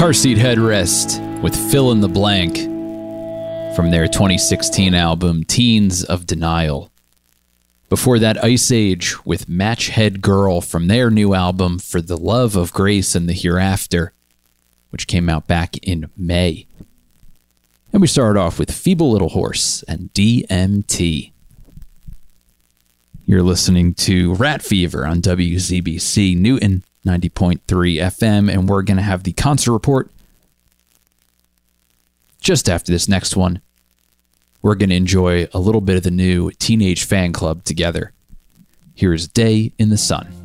Car Seat Headrest with Fill in the Blank from their 2016 album Teens of Denial. Before that, Ice Age with Match Head Girl from their new album For the Love of Grace and the Hereafter, which came out back in May. And we started off with Feeble Little Horse and DMT. You're listening to Rat Fever on WZBC Newton 90.3 FM, and we're going to have the concert report just after this next one. We're going to enjoy a little bit of the new Teenage Fan Club together. Here's Day in the Sun.